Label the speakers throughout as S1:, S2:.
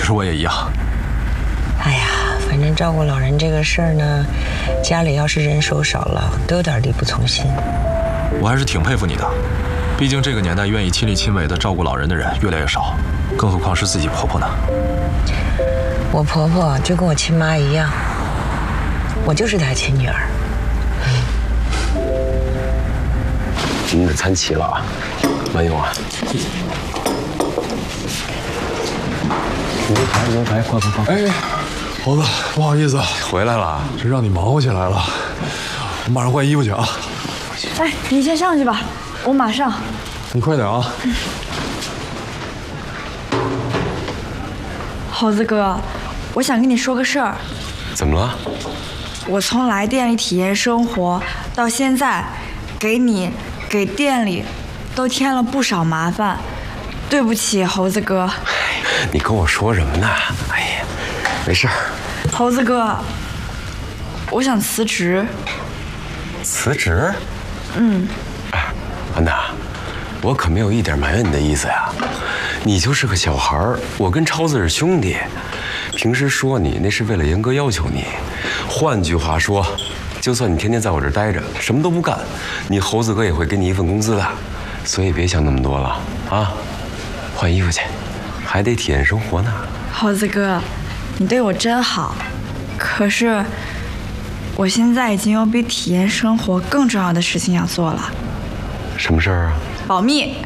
S1: 实我也一样。
S2: 哎呀，反正照顾老人这个事儿呢，家里要是人手少了，都有点力不从心。
S1: 我还是挺佩服你的，毕竟这个年代愿意亲力亲为的照顾老人的人越来越少，更何况是自己婆婆呢。
S2: 我婆婆就跟我亲妈一样，我就是她亲女儿。
S3: 您的餐齐了啊，慢用啊。
S1: 谢谢。
S3: 牛排，快！
S4: 哎，猴子，不好意思，
S3: 回来了，
S4: 这让你忙活起来了。我马上换衣服去啊。
S5: 哎，你先上去吧，我马上。
S4: 你快点啊。
S5: 猴子哥，我想跟你说个事儿。
S3: 怎么了？
S5: 我从来店里体验生活到现在，给店里都添了不少麻烦，对不起，猴子哥。
S3: 你跟我说什么呢？哎呀，没事儿。
S5: 猴子哥，我想辞职。
S3: 辞职？哎，安娜，我可没有一点埋怨你的意思呀。你就是个小孩儿，我跟超子是兄弟，平时说你那是为了严格要求你。换句话说，就算你天天在我这儿待着，什么都不干，你猴子哥也会给你一份工资的。所以别想那么多了啊，换衣服去。还得体验生活呢。
S5: 猴子哥，你对我真好，可是我现在已经有比体验生活更重要的事情要做了。
S3: 什么事儿啊？
S5: 保密。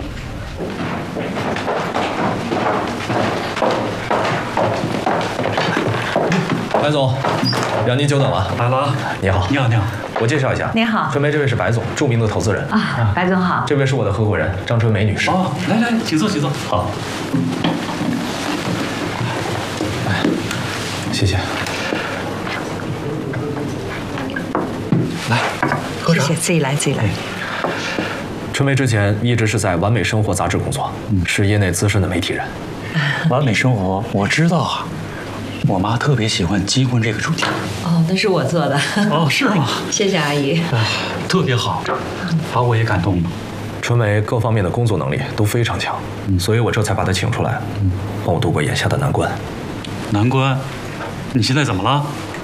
S1: 白总，让您久等了。
S6: 来了，
S1: 你好。
S6: 你好，你好。
S1: 我介绍一下，
S7: 您好，
S1: 春梅，这位是白总，著名的投资人
S7: 啊。白总好。
S1: 这位是我的合伙人张春梅女士。
S6: 哦，来，请坐，请坐。好。
S1: 谢谢。
S6: 来，喝茶。
S2: 谢谢，自己来。
S1: 春梅之前一直是在《完美生活》杂志工作，是业内资深的媒体人。
S6: 完美生活，我知道啊。我妈特别喜欢结婚这个主题。
S7: 哦，那是我做的。
S6: 哦，是吗？
S7: 谢谢阿姨。
S6: 哎，特别好，把我也感动了。
S1: 春梅各方面的工作能力都非常强，所以我这才把她请出来，帮我度过眼下的难关。
S6: 难关？你现在怎么了？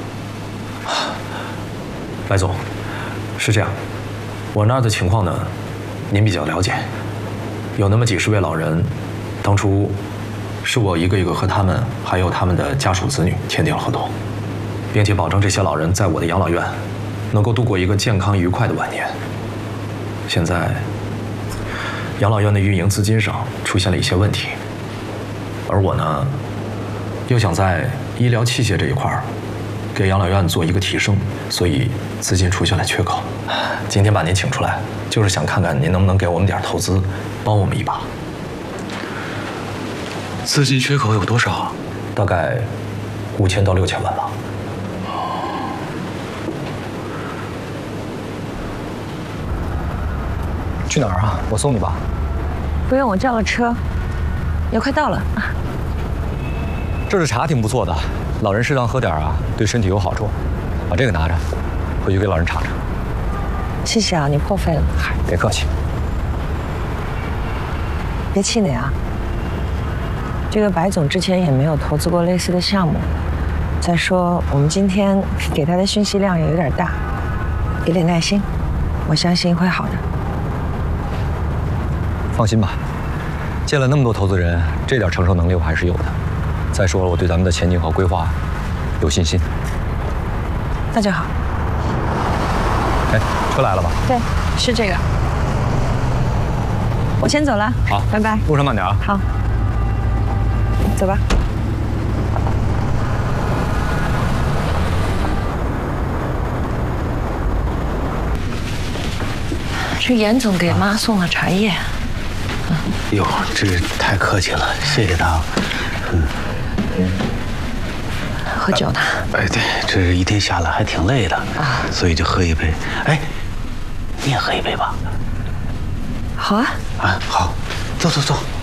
S1: 白总，是这样，我那儿的情况呢，您比较了解。有那么几十位老人，当初是我一个一个和他们还有他们的家属子女签订了合同，并且保证这些老人在我的养老院能够度过一个健康愉快的晚年。现在，养老院的运营资金上出现了一些问题，而我呢，又想在医疗器械这一块给养老院做一个提升，所以资金出现了缺口。今天把您请出来，就是想看看您能不能给我们点投资，帮我们一把。
S6: 资金缺口有多少？
S1: 大概5000到6000万吧。
S3: 去哪儿啊？我送你吧。
S2: 不用，我叫了车，也快到了。
S3: 这儿的茶挺不错的，老人适当喝点啊，对身体有好处。把这个拿着，回去给老人尝尝。
S2: 谢谢啊，你破费了。
S3: 嗨，别客气。
S2: 别气馁啊。这个白总之前也没有投资过类似的项目，再说我们今天给他的讯息量也有点大，给点耐心，我相信会好的。
S3: 放心吧，见了那么多投资人，这点承受能力我还是有的。再说了，我对咱们的前景和规划有信心。
S2: 那就好。
S3: 哎，车来了吧？
S2: 对，是这个。我先走了。
S3: 好，
S2: 拜拜。
S3: 路上慢点啊。
S2: 好。走吧。这严总给妈送了茶叶。
S8: 哟，这太客气了，谢谢他。
S2: 喝酒呢？
S8: 哎，对，这一天下来还挺累的啊，所以就喝一杯。哎，你也喝一杯吧。
S2: 好啊。
S8: 啊，好，走走走。